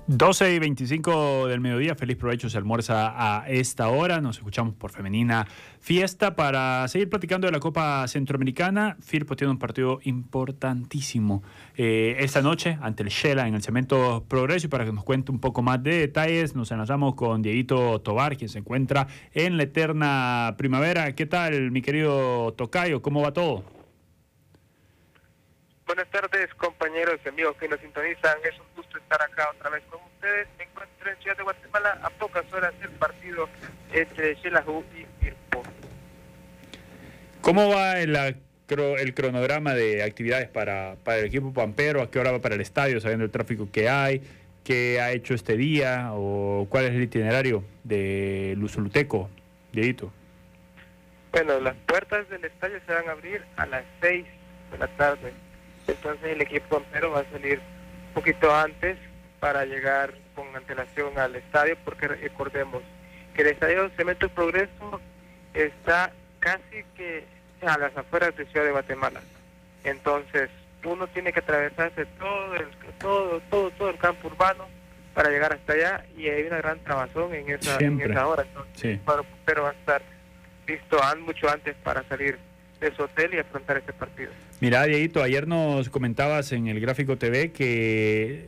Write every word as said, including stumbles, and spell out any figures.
doce y veinticinco del mediodía, feliz provecho, se almuerza a esta hora. Nos escuchamos por Femenina Fiesta para seguir platicando de la Copa Centroamericana. Firpo tiene un partido importantísimo eh, esta noche ante el Shela en el Cemento Progreso, y para que nos cuente un poco más de detalles nos enlazamos con Dieguito Tobar, quien se encuentra en la eterna primavera. ¿Qué tal, mi querido tocayo? ¿Cómo va todo? Buenas tardes, compañeros y amigos que nos sintonizan. Es un gusto estar acá otra vez con ustedes. Me encuentro en Ciudad de Guatemala a pocas horas del partido entre Xelajú y Firpo. ¿Cómo va el, el cronograma de actividades para, para el equipo pampero? ¿A qué hora va para el estadio, sabiendo el tráfico que hay? ¿Qué ha hecho este día? ¿O cuál es el itinerario de Luzuluteco, Dieguito? Bueno, las puertas del estadio se van a abrir a las seis de la tarde. Entonces el equipo pampero va a salir un poquito antes para llegar con antelación al estadio, porque recordemos que el estadio Cemento Progreso está casi que a las afueras de Ciudad de Guatemala. Entonces uno tiene que atravesarse todo el, todo, todo, todo el campo urbano para llegar hasta allá, y hay una gran trabazón en esa, en esa hora. Entonces sí. El cuadro pampero va a estar listo mucho antes para salir de su hotel y afrontar este partido. Mira, Dieguito, ayer nos comentabas en el Gráfico T V que